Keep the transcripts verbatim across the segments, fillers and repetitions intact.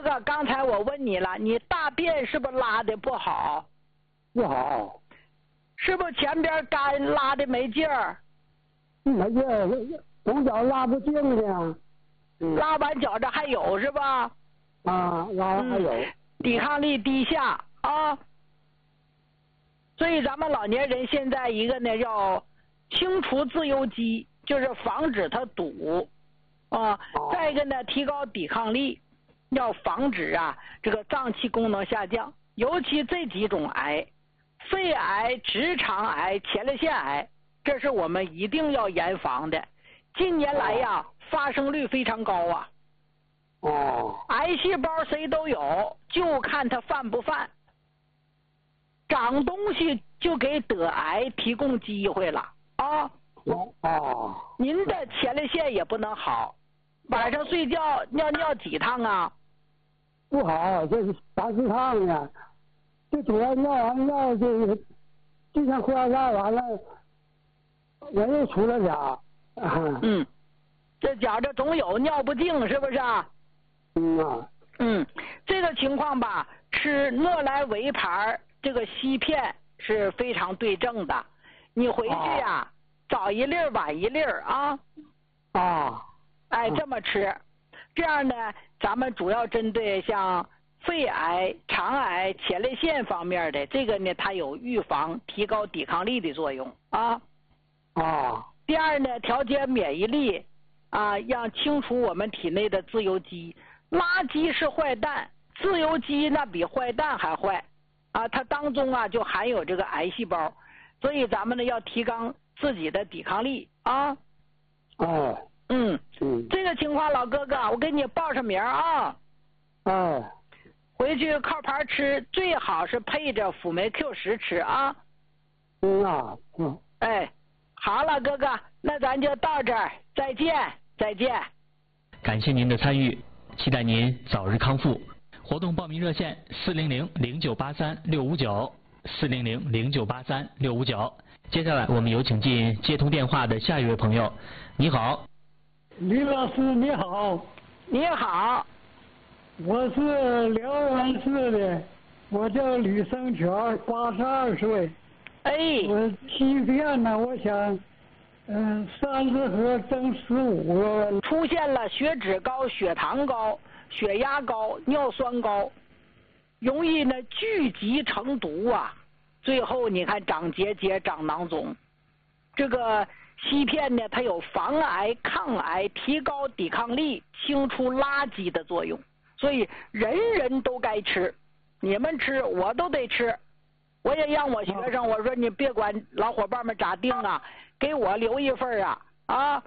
哥，刚才我问你了，你大便是不是拉的不好？ 不好。 是不是前边干拉的没劲儿？ 没劲儿，总觉拉不净呢。 嗯、拉完觉着还有是吧？ 啊，拉完还有。 嗯、抵抗力低下啊。所以咱们老年人现在一个呢要清除自由基，就是防止它堵啊。 哦、 再一个呢，提高抵抗力，要防止啊这个脏器功能下降，尤其这几种癌。肺癌、直肠癌、前列腺癌，这是我们一定要严防的。近年来呀，发生率非常高啊。 哦。 癌细胞谁都有，就看它犯不犯。长东西就给得癌提供机会了啊。 哦哦。 您的前列腺也不能好，晚上睡觉尿尿几趟啊？ 不好，这是三四趟呢。就主要尿完尿就就像喝完饭完了，人又出了点。 嗯，这觉着总有尿不尽，是不是啊？ 嗯啊。 嗯，这个情况吧，吃诺莱维牌这个硒片是非常对症的。你回去呀、啊，早一粒晚一粒啊。 啊。 哎，这么吃，这样呢，咱们主要针对像肺癌、肠癌、前列腺方面的这个呢，它有预防、提高抵抗力的作用啊。 啊。 第二呢，调节免疫力啊，让清除我们体内的自由基。垃圾是坏蛋，自由基那比坏蛋还坏啊！它当中啊就含有这个癌细胞，所以咱们呢要提高自己的抵抗力啊。 哦。 嗯嗯。 这个情况，老哥哥，我给你报上名啊。 哎。 回去靠牌吃，最好是配着辅酶 Q 十吃啊。 嗯啊。嗯。 哎，好了，哥哥，那咱就到这儿，再见，再见。 感谢您的参与，期待您早日康复。活动报名热线：四零零零九八三六五九，四零零零九八三六五九。接下来我们有请进接通电话的下一位朋友。你好。 李老师你好。 你好。 我是辽源市的，我叫吕生全，八十二岁。 哎。 我欺骗呢，我想，嗯、呃，三十盒蒸十五个。 出现了血脂高、血糖高、血压高、尿酸高，容易呢聚集成毒啊，最后你看长结节、长囊肿。这个硒片呢，它有防癌、抗癌、提高抵抗力、清除垃圾的作用。所以人人都该吃，你们吃我都得吃。我也让我学生，我说你别管老伙伴们咋定啊，给我留一份啊啊！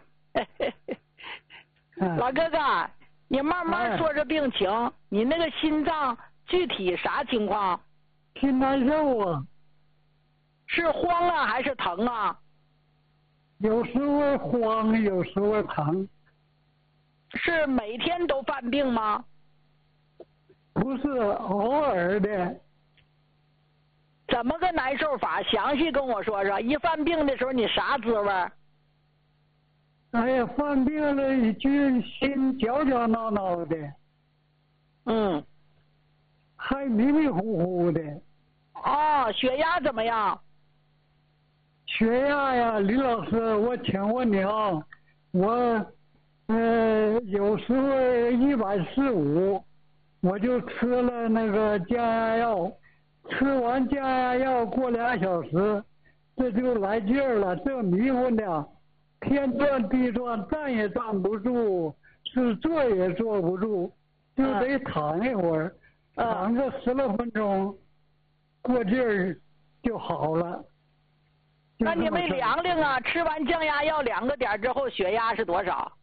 老哥哥，你慢慢说说病情，你那个心脏具体啥情况？ 挺难受啊。 是慌啊还是疼啊？ 有时候慌，有时候疼。 是每天都犯病吗？ 不是，偶尔的。 怎么个难受法？详细跟我说说。一犯病的时候你啥滋味？ 哎呀，犯病了就心绞绞挠挠的。 嗯。 还迷迷糊糊的。 哦，血压怎么样？ 血压呀，李老师，我请问你啊，我呃有时候一百四五。我就吃了那个降压药，吃完降压药过俩小时，这就来劲儿了，这迷糊的，天转地转，站也站不住，是坐也坐不住，就得躺一会儿， 嗯、 躺个十来分钟，过劲儿就好了。 那你没量量啊？吃完降压药两个点之后，血压是多少？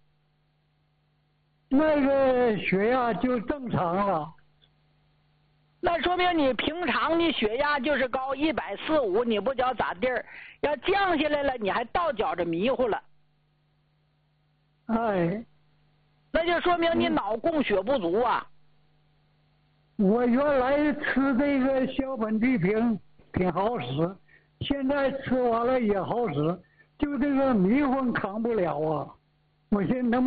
那个血压就正常了。 那说明你平常你血压就是高一百四五，你不觉咋地儿？要降下来了，你还倒觉着迷糊了。 哎， 那就说明你脑供血不足啊。 我原来吃这个小本地平挺好使，现在吃完了也好使，就这个迷糊扛不了啊。我现在能。